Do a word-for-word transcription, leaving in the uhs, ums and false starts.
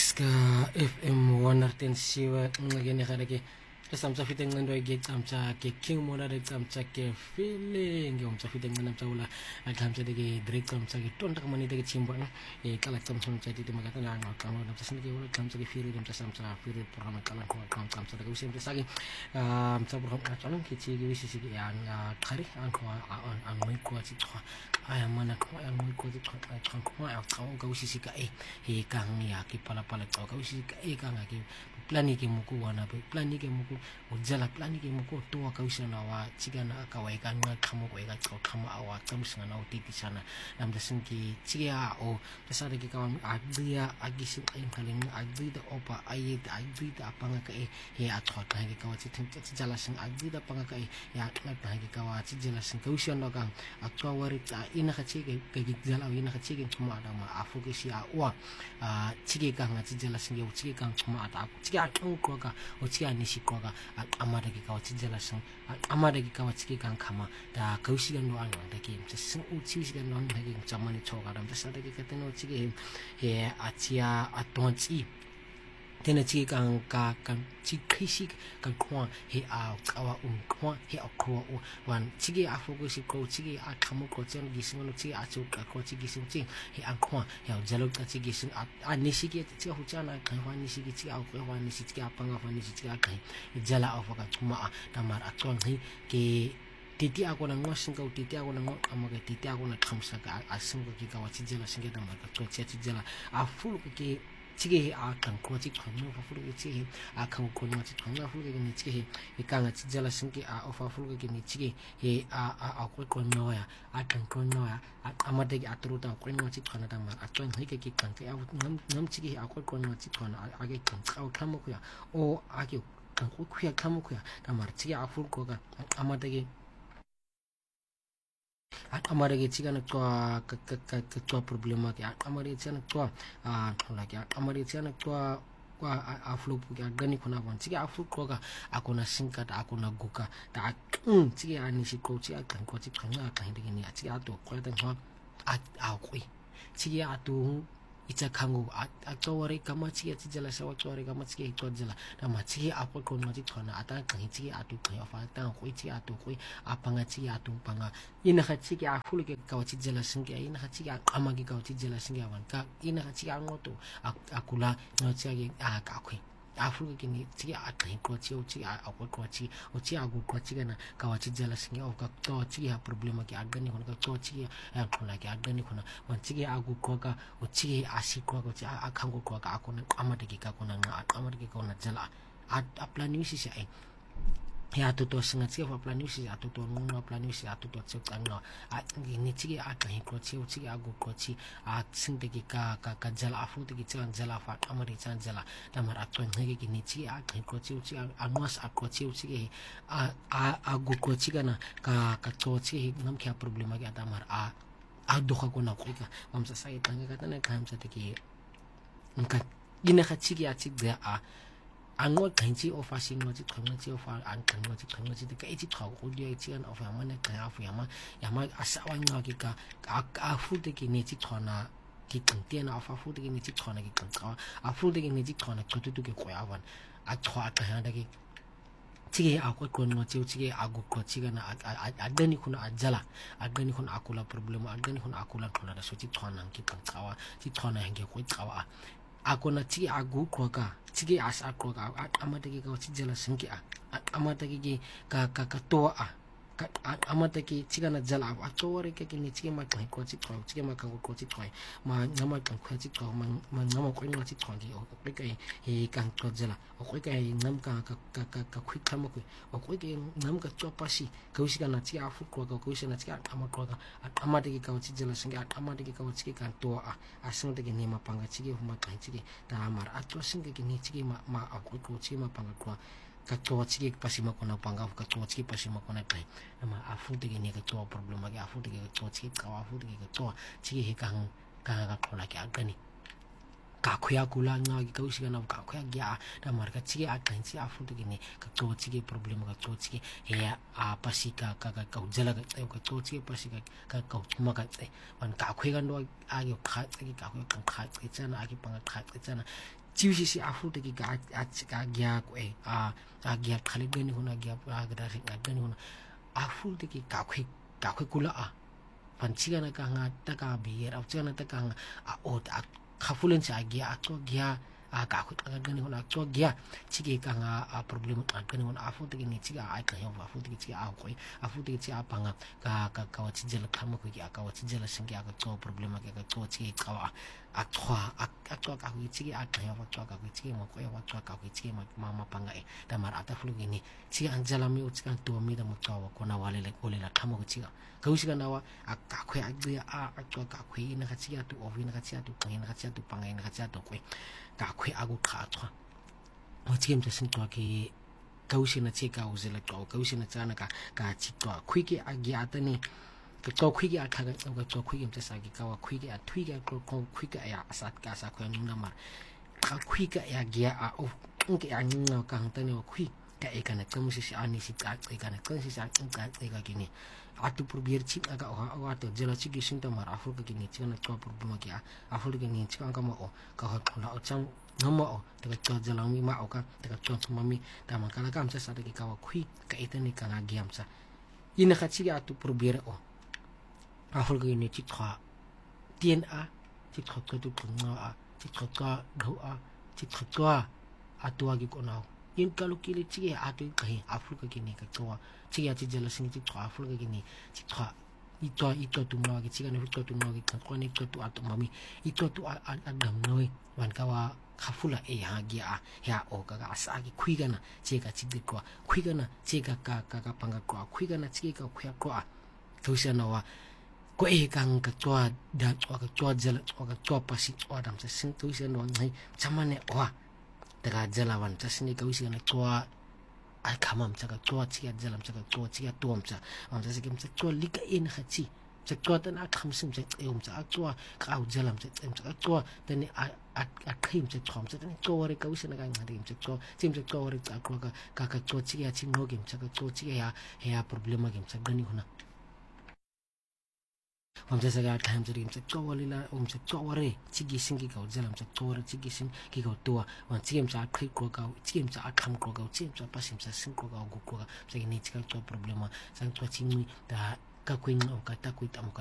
ska F M one ten siwa ngene gara ke samsa fiteng ndo ge samsa ke king mona de samsa ke feeling ge samsa fiteng ngana tsaula samsa de ge break samsa ge tonta mani de chimbo e kala samsa samsa de magata na na kama na samsa ge wala samsa ge feeling samsa samsa feeling program kala ko kam samsa de usim de sagi samsa program ka tsalan ke chi ge wisi si ge an khari an ko an mai ko chi twa aya mana ko an mai ko chi twa twa ko ya ka ga wisi si ka e he kang ya ki pala pala ka ga wisi ka e kang ke plani ke muku wana pe plani ke muku ujala plani ke muku to ka wisi na wa chigana ka wa ka nga khamo ko ga ka khamo awa tsamsanga na utiti sana nam da sinki chiya o tasare ke ka agdia agisi ai khaling agdi da opa ai da agdi da apanga ka e he a thwa ka ke ka wa chitin jala sing agdi da panga ka e ya na ka ke ka wa chijala sing ka wisi na ka akwa wari ta ina ka chige ke jala ina ka chige thuma da ma afu ke sia wa chige ka nga chijala sing ye chige ka thuma da chige a thong ko ka o chige ani shi ko ka amada ke ka wa chijala sing amada ke ka wa chige ka khama da ka wisi ga no an da ke sing u chi wisi ga no an da ke chamani choga da sa da ke ka teno chige he a chia a ton chi tena chige kan ka kan chi khisi kan khwa he a kawa un khwa he a khwa o wan chige a focus ko chige a khamo ko chen gi sing no chige a chu ka ko chige sing chi he a khwa he a jalo ka chige sing a nisi ke chige hu chana kan hwa nisi ke chige a ko hwa nisi chige a panga hwa nisi chige a kai jala a foka chuma a tamar a ton he ke titi ako na ngo singa titi ako na ngo amaga titi ako na khamsa ka a singa ki ka wa chijela singa tamar ka cho chijela a full ke chige a kan ko chi khano fa fulu ke chi a kan ko no chi khano fulu ke ni chi e kan chi jala sinki a ofa fulu ke ni chi e a a ko ko no ya a kan ko no ya amade ke atru ta ko no chi khana ta ma a to ni ke ke kan ke a nam nam chi a ko ko no chi khana a ke kan a khamo ko ya o a ke kan ko ku ya khamo ko ya ta ma chi a fulu ko ka amade ke amare ke chigana twa ka ka ka twa problema ke amare chana twa a thola ke amare chana twa kwa a flu ke gani khona bon chige a flu ko ga akona sinka ta akona guka ta chige ani shi ko chi a kan ko chi khanga ka hindi ni a chige a to ko ta ha a a koi chige a to icha khangu a chawari kama chige chijala sa chawari kama chige to jala ta ma chige a ko ko no chi thona ata kan chige a to khay fa ta ko chi a to koi a panga chi a to panga ina kha chige a fulu ke ka chi jala singe ina kha chige a kama ke ka chi jala singe wan ka ina kha chige a ngoto a kula no chige a ka koi a fulu ke ni chige a kai ko chi o chi a ko ko chi o chi a gu ko chi na ka wa chi jala singe o ka to chi ha problema ke agani hon ka to chi a khula ke agani khona wan chige a gu ko ka o chi a si ko ko chi a khangu ko ka ko na amade ke ka ko na amade ke ko na jala a plani si sai ya to to singa chi fa plani si a to to no plani si a to to chi ka no a ni chi a ka ko chi o chi a gu ko chi a sing de ke ka ka ka jala a fu de ke chan jala fa amari chan jala ta mar a to nge ke ni chi a ka ko chi o chi a mas a ko chi o chi a a a gu ko chi kana ka ka to chi nam kya problema ke ta mar a a do ka ko na ko ka mam sa sai ta nga ka na ka ham sa de ke nka ina ka chi ke a chi de a ango kanchi of fashion no chi khang chi of an kan no chi khang chi de ka chi thau ko de chi an of ama ne ka afu yama yama asawa nga ki ka a fu de ki ne chi thona ki kan te na afa fu de ki ne chi thona ki kan ka a fu de ki ne chi thona ko tu ke ko ya wan a thwa ka ha de ki chi a ko ko no chi chi a gu ko chi na a dani kuna a jala a dani kuna akula problem a dani kuna akula thona da so chi thona ki kan kawa chi thona henge ko kawa akona chi agu ko ka chige as a ko ka amata ke ka chi jala sinki a amata ke ka ka ka to a amata ke chiga na jala a to wore ke ni chige ma kai ko chi ko chige ma ka ko chi ko ma ngama kan ko chi ko ma ngama ko ni chi ko gi o ko ke he kan to jala o ko ke ngam ka ka ka ka khu khama ko o ko ke ngam ka to pasi ka usi kana chi a fu ko ka ko usi na chi a ama ko ka amata ke ka chi jala sinki a amata ke ka chi kan to a a sing de ke ni ma panga chige hu ma kai chige ta mar a to sing ke ni chige ma ma a ko ko chi ma panga ko ka to chige pasima ko na panga ka to chige pasima ko na kai ama afu de ni ka to problema ke afu de ke to chige ka afu de ke to chige he ka ka ka ko la ke agani ka khoya kula nga ki ka usiga na ka khoya gya da mar ka chige a kan chi a fu de ni ka to chige problem ka to chige he a pasika ka ka ka jala ka ka to chige pasika ka ka tuma ka wan ka khoya ndo a yo kha chige ka khoya kan kha chige chana a ki pang kha chige chana chiusi si a fu de ki ka a ka gya ko e a a gya khali gani huna gya a ga da ringa gani huna a fu de ki ka khoy ka khoy kula a pan chiga na ka nga ta ka bi ra chiga na ta ka nga a o ta kafulen sa gya a to gya a ka khoy ka gani huna to gya chige ka nga a problem ka gani huna a fu de ni chiga a ka yo a fu de chiga a khoy a fu de chiga a panga ka ka ka wa chijela khama ko ya ka wa chijela singi a ka to problem ka ka to chige ka wa a thwa a a to ka ko chige a ka yo wa to ka ko chige mo ko ya wa to ka ko chige ma ma panga e da mar ata flu ni chiga anjala mi u chiga to mi da mo to wa ko na wale le ko le la khama ko chiga ka u chiga na wa a ka khoy a gya a a to ka khoy ina ka chiga to ovi na ka chiga to panga ina ka chiga to panga ina ka chiga to ko ka khoy a go kha thwa mo chige mo sin to ke ka u sina chiga u zela to ka u sina chana ka ka chi to khoy ke a gya ta ni cái cho khuy cái thằng cái cho khuy cái sai cái kawa khuy cái thui cái con khuy cái ya asat cái sa khuy nung namar ka khuy cái ya gia a o cái anh nào càng tên là khuy cái cái này kamu si ani si cái cái này kan si sa cái cái cái gini atu probier chik aga o atu jela chik gisin tamar afur cái gini chana cho problem cái afur cái gini chik angka mo ka hot la o chang ngamo o ta cho jela mi ma o ka ta cho mami ta ma kala kam sa sa cái kawa khuy cái itu ni kana giam sa ina ka chik atu probier o afur cái này chỉ thọ tiền à chỉ thọ cái tụ cùng à chỉ thọ cái đâu à chỉ thọ cái à tua cái con nào in kalau kili chỉ à tụ cái afur cái này cái tua chỉ à chỉ giờ là sinh chỉ thọ afur cái này chỉ thọ ito ito tụ nào cái chỉ cái này ito tụ nào cái con này ito tụ à tụ mami ito tụ à à đầm noi hoàn kawa khafula e ha gia ya o ka ga sa ki khui kana che ka chi dit kwa khui kana che ka ka ka ka panga kwa khui kana che ka khya kwa tu sia no wa ko e kang ka chwa da chwa ka chwa jala chwa ka chwa pasi chwa dam sa sin tu sia no ngai chamane wa ta ga jala wan ta sin ka wi na chwa ai khamam cha ka chwa chi ya jala cha ka chwa chi ya tuam cha am sa kim cha chwa lika in ha chi cha chwa tan a kham sim cha eum cha chwa ka au jala cha em cha chwa tan a a a khim cha chom cha tan chwa re ka wi na ga ngai cha chwa chim cha chwa re cha ka ka ka chwa chi ya chi no kim cha ka chwa chi ya ya problema kim cha gani huna om sa sa ga tham jari sa chawali la om sa chaware chigi singi ka jalam sa chaware chigi sing ki ka tua wan chim sa khai ko ka chim sa akham ko ka chim sa pasim sa sing ko ka gu ko ka sa ni chika to problema sang to chimi da ka kuin o ka ta kuit am